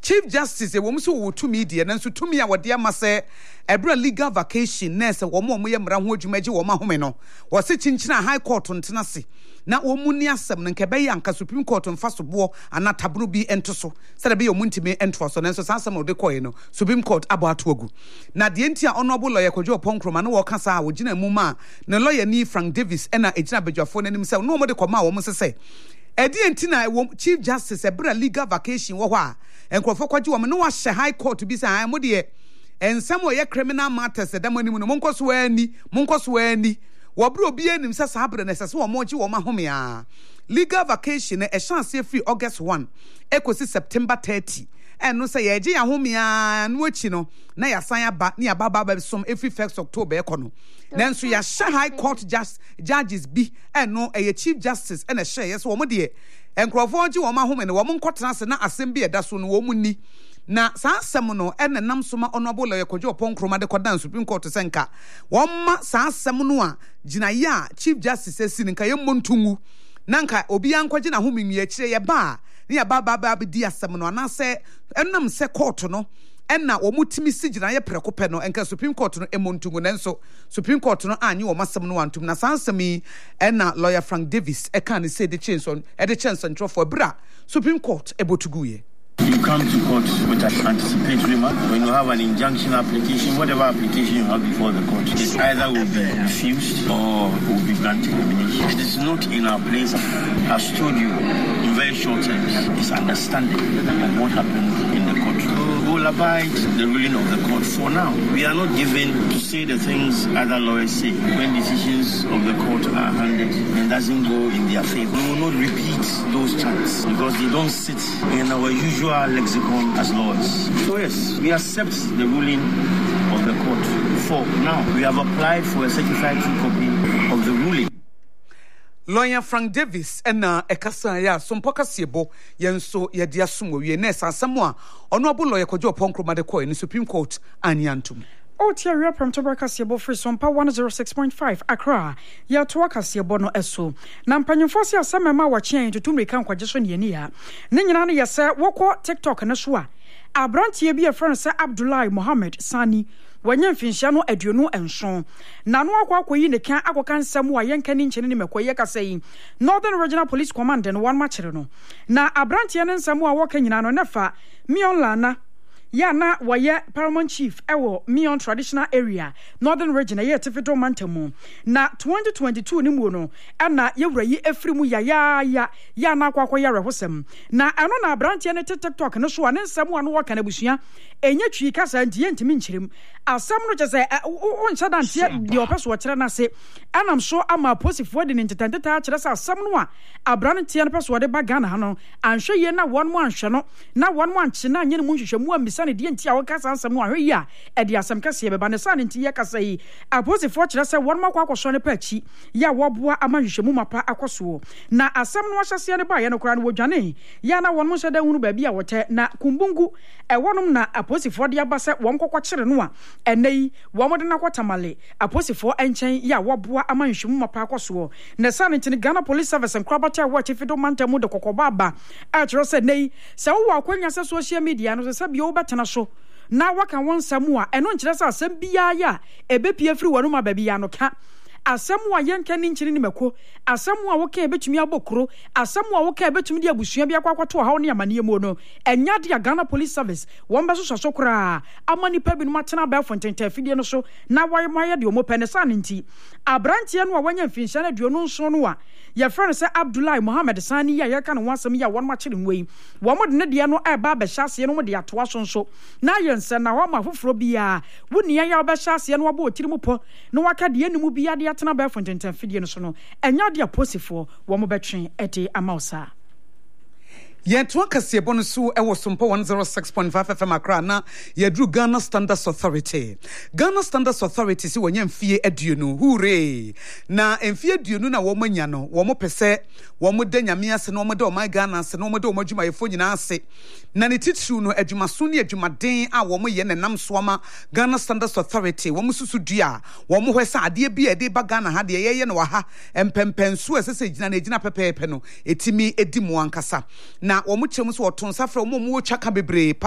Chief Justice wo mso wo to media nanso to me a wode ama se ebra legal vacation nurse wo mo ye mra ho adwuma gi wo ma home no wo se chinchina high court ntena se na wo mu ni asem no nke be yanka Supreme Court mfa so bo ana tabro bi ento so se da be yo muntime ento so nanso sansem no de koye no Supreme Court abo atoagu na de enti a honorable lawyer Kwadwo Ponkroma na wo kasa a wo gina mu ma na lawyer ni Frank Davis na ejina badwafo nanim se no mo de koma wo mo se edi enti na Chief Justice ebra legal vacation wo ho a enkrofo kwaji wo no wa hye high court bi say mo de ensam wo ye criminal matters da manim no monkoso ani wo bro obi anim se sabre na sese wo mo gi wo ma home a legal vacation e chance free August 1 ekosi September 30 eno se ye gi ya home a no achi no na ya san aba na ya baba som every 1st October ekono nanso ya high court judges bi eno e Chief Justice ena hye yes wo mo de enkrofo gi wo ma home no wo mo nkotena se na asem bi eda so no wo mu ni na saa asem no ene nam so ma honorable lawyer Kwadwo Ponkroma de kodan Supreme Court senka womma saa asem no a gina ya Chief Justice esi nka ye montungu nanka obi ankwaje na homenwi akire ye ba ne ya baba di asem no na se enam se court no enna wo mutimi sigina ye prekope no enka Supreme Court no emontungu nanso Supreme Court no anyi wo masem no antum na saa asem yi enna lawyer Frank Davis e kan say the chance on e the chance on for bra Supreme Court ebotuguye. You come to court with an anticipatory matter. When you have an injunction application, whatever application you have before the court, it either will be refused or will be granted termination. It is not in our place. I've told you in very short terms, it's understanding of what happened in the court. We will abide the ruling of the court for now. We are not given to say the things other lawyers say. When decisions of the court are handed and doesn't go in their favor, we will not repeat those chants because they don't sit in our usual lexicon as lawyers. So yes, we accept the ruling of the court. For now, we have applied for a certified true copy of the ruling. Lawyer Frank Davis ena ekasa ya sompoka siebo yenso ye dia sumo wie na sasamwa honorable lawyer Kwadwo Ponkroma de koy in Supreme Court anyantum. Otiaria from Tobraka Siebo Free Sompa 106.5 Accra. Ya Tuaka Siebo no eso. Na mpanyimfosi asamema wachen tutumre kan kwajeso ne ani a. Ne nyina ne yese wokọ TikTok na so a. Abrantie bi e friend se Abdullahi Mohammed Sani. Wanya mfinhia no aduonu enson. Na no akwakoyi ne kan akoka nsam wa yenka ni nkyene ne mekoye kasai. Northern Regional Police Command no wan machere no. Na abrantie ne nsam wa woka nyina no nefa Mion Lana ya na waye Paramount Chief ewo Mion Traditional Area Northern Region ye tifito mantamu na 2022 ni mu no na yewurayi efrimu ya na akwakoya rehosem na eno na abrantie ne TikTok ne so ne nsam wa no woka na busua enye twi kasa ntie ntimi nkyirem asam no chese oncha dantie de opeso kire na se anam so ama posifo de ntententa kire sa asam no a abrantie ne peso de ba Ghana ha no anhwe ye na won mo anhwe no na won mo anche na anye ne mu nhwehwemu amisa ne de ntia wo kasa asam no ahwe ya e de asam kase ye beba ne sa ne ntie kasa yi aposifo kire se won mo kwakoso ne pachi ya woboa ama nhwehwemu mapa akoso na asam no ahyase ne ba ye no kora ne wodwane ya na won mo hyeda hunu ba bia wote na kumbungu e wonum na aposifo de abase won kokko kire no a enei womode na kwatamale aposifo enchen ya woboa ama nhwehwemu mapa akoso na sa ne ntini Ghana Police Service nkrabata wa chifido mantamu de kokobaba a kire se nei se wo akwanya se social media no se bi wo betena so na waka won samu a eno nkire se asem biya ya ebepie firi wonu ma ba biya no ka asemu a yenka ni nkyiri ni mako asemu a woka ebetumi abokoro asemu a woka ebetumi de abusua bi akwato ha ne amane mu no enya de Ghana Police Service won be so sokora amani pa bi no matena ba fontenta afidie no so na waye de omo pene sa ne nti abrantie no a wanya mfinhia na duonu nso no a ye friend se Abdullahi Mohammed Sani ya yeka no wasem ya won makire nwei wo mo de ne de no e ba ba hyase no mo de atoa so nso na yense na ho ma foforo bia wunia ya ba hyase no waba otiri mu po no waka de animu bia de atena ba fontenta fidie no so no enya de aposifo wo mo betwen ede amausa Yentu akasiebo no so ewo sompo 106.5 FM Accra na yedru Ghana Standards Authority. Ghana Standards Authority si wonya mfie aduonu hure na mfie aduonu na wo manya no wo mo pese wo mo da nyame ase no mo da o my Ghana ase no mo da o madwuma yefo nyina ase na ne titru no adwumaso ne adwumaden a wo mo ye ne nam soama Ghana Standards Authority wo mo susu dua wo mo hwesa ade bia de ba Ghana ha de ye no wa ha empempensu esese gina na gina pepepe no etimi edi mo ankasa na wo mo kyem so oton safra wo mo twa ka bebre